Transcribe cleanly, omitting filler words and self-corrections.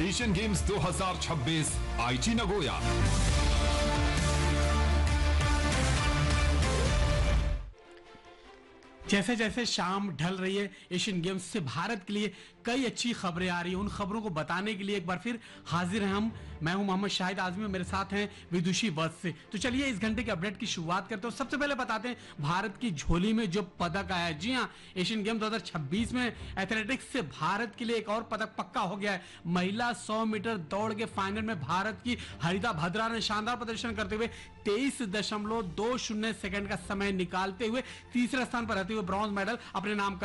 Asian games 2026 आईची Nagoya. जैसे जैसे शाम ढल रही है, एशियन गेम्स से भारत के लिए कई अच्छी खबरें आ रही हैं। उन खबरों को बताने के लिए एक बार फिर हाजिर हैं मैं हूं मोहम्मद शाहिद आजमी, मेरे साथ हैं विदुषी वत्स से। तो चलिए इस घंटे के अपडेट की शुरुआत करते हैं। सबसे पहले बताते हैं भारत की झोली में जो पदक आया है। जी हां, एशियन गेम 2026 में एथलेटिक्स से भारत के लिए एक और पदक पक्का हो गया है। महिला 100 मीटर दौड़ के फाइनल में भारत की हरिता भद्रा ने शानदार प्रदर्शन करते हुए 23.20 सेकंड का समय निकालते हुए तीसरे स्थान पर रहते हुए ब्रॉन्ज मेडल अपने नाम